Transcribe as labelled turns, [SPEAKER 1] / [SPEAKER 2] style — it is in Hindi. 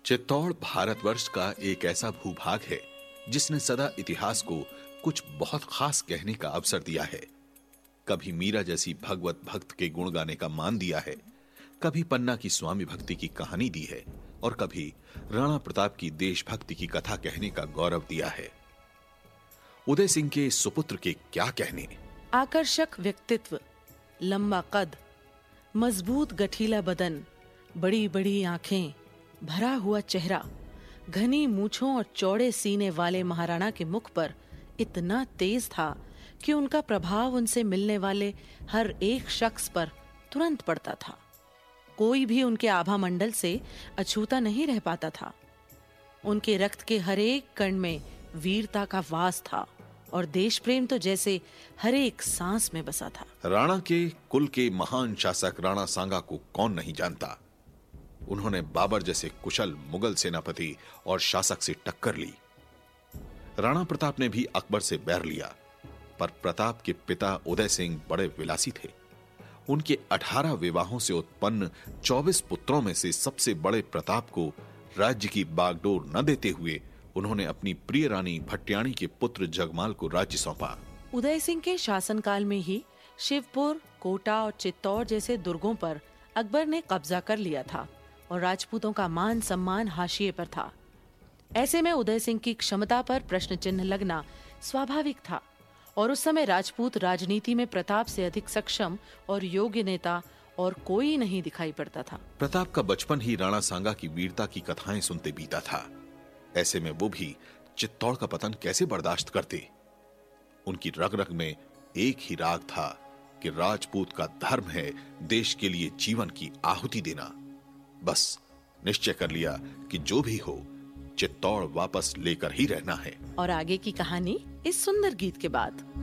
[SPEAKER 1] चित्तौड़ भारतवर्ष का एक ऐसा भूभाग है जिसने सदा इतिहास को कुछ बहुत खास कहने का अवसर दिया है। कभी मीरा जैसी भगवत भक्त के गुण गाने का मान दिया है, कभी पन्ना की स्वामी भक्ति की कहानी दी है और कभी राणा प्रताप की देशभक्ति की कथा कहने का गौरव दिया है। उदय सिंह के सुपुत्र के क्या कहने।
[SPEAKER 2] आकर्षक व्यक्तित्व, लंबा कद, मजबूत गठीला बदन, बड़ी बड़ी आंखें, भरा हुआ चेहरा, घनी मूंछों और चौड़े सीने वाले महाराणा के मुख पर इतना तेज था कि उनका प्रभाव उनसे मिलने वाले हर एक शख्स पर तुरंत पड़ता था। कोई भी उनके आभा मंडल से अछूता नहीं रह पाता था। उनके रक्त के हर एक कण में वीरता का वास था और देश प्रेम तो जैसे हर एक सांस में बसा था।
[SPEAKER 1] राणा के कुल के महान शासक राणा सांगा को कौन नहीं जानता। उन्होंने बाबर जैसे कुशल मुगल सेनापति और शासक से टक्कर ली। राणा प्रताप ने भी अकबर से बैर लिया, पर प्रताप के पिता उदय सिंह बड़े विलासी थे। उनके 18 विवाहों से उत्पन्न 24 पुत्रों में से सबसे बड़े प्रताप को राज्य की बागडोर न देते हुए उन्होंने अपनी प्रिय रानी भट्टियाणी के पुत्र जगमाल को राज्य सौंपा।
[SPEAKER 2] उदय सिंह के शासनकाल में ही शिवपुर, कोटा और चित्तौड़ जैसे दुर्गों पर अकबर ने कब्जा कर लिया था और राजपूतों का मान सम्मान हाशिए पर था। ऐसे में उदय सिंह की क्षमता पर प्रश्न चिन्ह लगना स्वाभाविक था और उस समय राजपूत राजनीति में प्रताप से अधिक सक्षम और योग्य नेता और कोई नहीं दिखाई पड़ता था।
[SPEAKER 1] प्रताप का बचपन ही राणा सांगा की वीरता की कथाएं सुनते बीता था। ऐसे में वो भी चित्तौड़ का पतन कैसे बर्दाश्त करते। उनकी रग रग में एक ही राग था कि राजपूत का धर्म है देश के लिए जीवन की आहुति देना। बस निश्चय कर लिया कि जो भी हो चित्तौड़ वापस लेकर ही रहना है।
[SPEAKER 2] और आगे की कहानी इस सुंदर गीत के बाद।